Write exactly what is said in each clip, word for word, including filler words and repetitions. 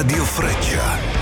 Radio Freccia.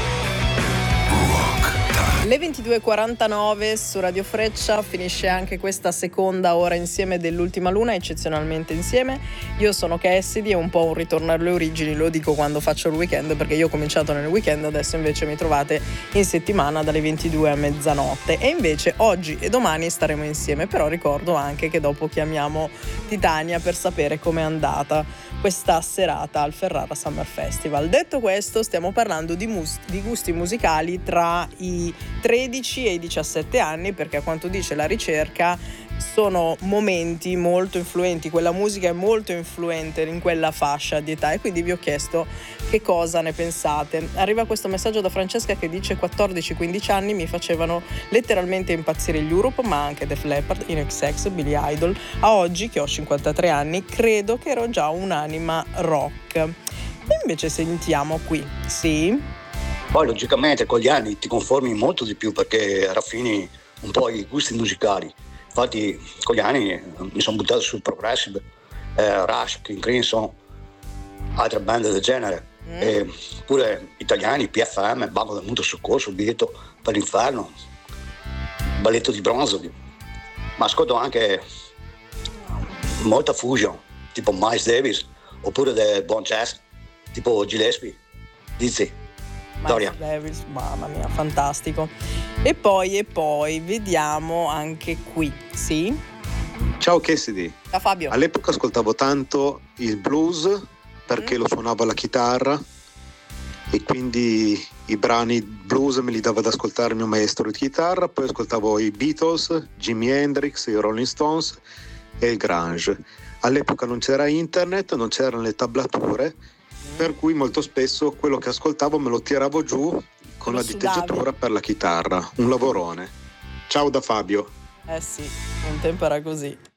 Le ventidue e quarantanove su Radio Freccia finisce anche questa seconda ora insieme dell'Ultima Luna, eccezionalmente insieme. Io sono Cassidy, è un po' un ritorno alle origini, lo dico quando faccio il weekend perché io ho cominciato nel weekend, adesso invece mi trovate in settimana dalle ventidue a mezzanotte e invece oggi e domani staremo insieme, però ricordo anche che dopo chiamiamo Titania per sapere com'è andata questa serata al Ferrara Summer Festival. Detto questo, stiamo parlando di, mus- di gusti musicali tra i tredici e i diciassette anni, perché a quanto dice la ricerca sono momenti molto influenti, quella musica è molto influente in quella fascia di età, e quindi vi ho chiesto che cosa ne pensate. Arriva questo messaggio da Francesca che dice: quattordici quindici anni mi facevano letteralmente impazzire gli Europe, ma anche Def Leppard, In Excess, Billy Idol. A oggi che ho cinquantatré anni credo che ero già un'anima rock. E invece sentiamo qui, sì? Poi logicamente con gli anni ti conformi molto di più perché raffini un po' i gusti musicali. Infatti con gli anni mi sono buttato sul progressive, eh, Rush, King Crimson, altre band del genere, mm. e pure italiani, P F M, Banco del Mutuo Soccorso, Biglietto per l'Inferno, Balletto di Bronzo, ma ascolto anche molta fusion, tipo Miles Davis, oppure del buon jazz, tipo Gillespie, Dizzy. Miles Davis, mamma mia, fantastico. E poi e poi vediamo anche qui, sì? Ciao Cassidy. Ciao Fabio. All'epoca ascoltavo tanto il blues perché mm. lo suonavo alla chitarra e quindi i brani blues me li dava ad ascoltare il mio maestro di chitarra. Poi ascoltavo i Beatles, Jimi Hendrix, i Rolling Stones e il grunge. All'epoca non c'era internet, non c'erano le tablature, per cui molto spesso quello che ascoltavo me lo tiravo giù con la diteggiatura per la chitarra, un lavorone. Ciao da Fabio. Eh sì, un tempo era così.